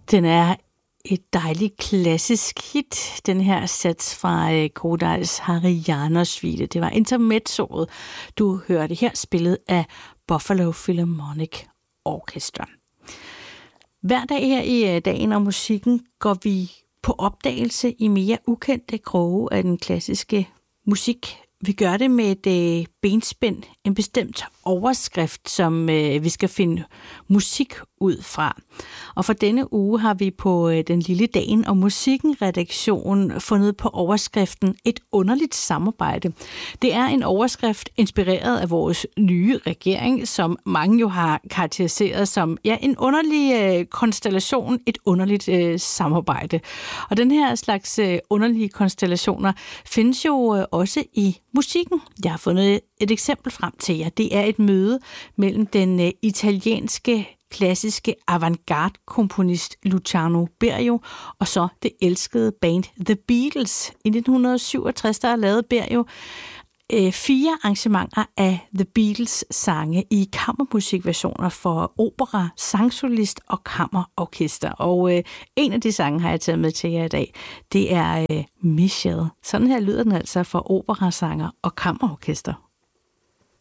Den er et dejligt klassisk hit, den her sats fra Kodals Harry Janos-suite. Det var intermezzoet, du hørte her, spillet af Buffalo Philharmonic Orchestra. Hver dag her i Dagen om musikken går vi på opdagelse i mere ukendte kroge af den klassiske musik. Vi gør det med et benspænd, en bestemt overskrift, som vi skal finde musik ud fra. Og for denne uge har vi på den lille Dagen om musikken-redaktion fundet på overskriften Et underligt samarbejde. Det er en overskrift inspireret af vores nye regering, som mange jo har karakteriseret som en underlig konstellation, et underligt samarbejde. Og den her slags underlige konstellationer findes jo også i musikken. Jeg har fundet et eksempel frem til jer. Det er et møde mellem den italienske klassiske avantgarde-komponist Luciano Berio og så det elskede band The Beatles. I 1967 der lavede Berio 4 arrangementer af The Beatles sange i kammermusikversioner for opera, sangsolist og kammerorkester. Og en af de sange har jeg taget med til jer i dag. Det er Michelle. Sådan her lyder den altså for operasanger og kammerorkester.